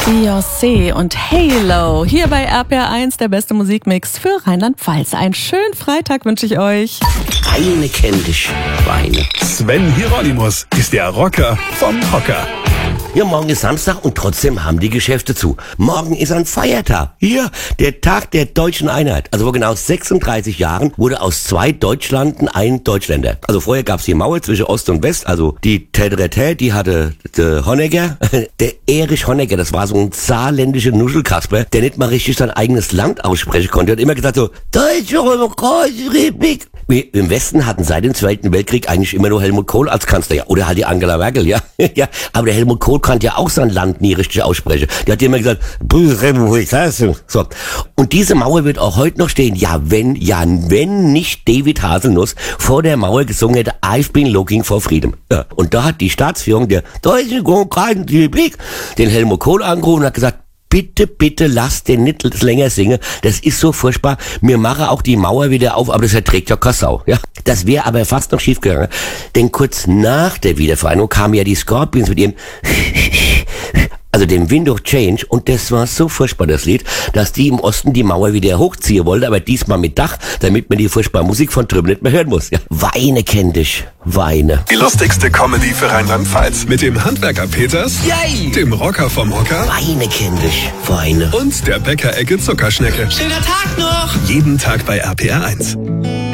Beyoncé und Halo. Hier bei RPR1, der beste Musikmix für Rheinland-Pfalz. Einen schönen Freitag wünsche ich euch. Weine kenn dich, Weine. Sven Hieronymus ist der Rocker vom Hocker. Ja, morgen ist Samstag und trotzdem haben die Geschäfte zu. Morgen ist ein Feiertag. Hier, der Tag der deutschen Einheit. Also vor genau 36 Jahren wurde aus 2 Deutschlanden ein Deutschländer. Also vorher gab's die Mauer zwischen Ost und West. Also die Tädrete, die hatte der Honecker. Der Erich Honecker, das war so ein saarländischer Nuschelkasper, der nicht mal richtig sein eigenes Land aussprechen konnte. Er hat immer gesagt so, Deutsche Demokratische Republik. Im Westen hatten seit dem Zweiten Weltkrieg eigentlich immer nur Helmut Kohl als Kanzler. Ja, oder halt die Angela Merkel, ja. Ja, aber der Helmut Kohl konnte ja auch sein Land nie richtig aussprechen. Der hat immer gesagt, Bundesrepublik, so. Und diese Mauer wird auch heute noch stehen. Ja, wenn nicht David Haselnuss vor der Mauer gesungen hätte, I've been looking for freedom. Ja. Und da hat die Staatsführung der Deutschen Demokratischen Republik den Helmut Kohl angerufen und hat gesagt, bitte lass den nicht länger singen. Das ist so furchtbar. Wir machen auch die Mauer wieder auf, aber das erträgt ja keine Sau. Ja? Das wäre aber fast noch schief gegangen. Denn kurz nach der Wiedervereinigung kamen ja die Scorpions mit ihrem also dem Wind of Change, und das war so furchtbar, das Lied, dass die im Osten die Mauer wieder hochziehen wollten, aber diesmal mit Dach, damit man die furchtbare Musik von drüben nicht mehr hören muss. Ja. Weine kenn dich, Weine. Die lustigste Comedy für Rheinland-Pfalz mit dem Handwerker Peters, Yay! Dem Rocker vom Hocker Weine kenn dich, Weine. und der Bäckerecke Zuckerschnecke. Schöner Tag noch! Jeden Tag bei RPR1.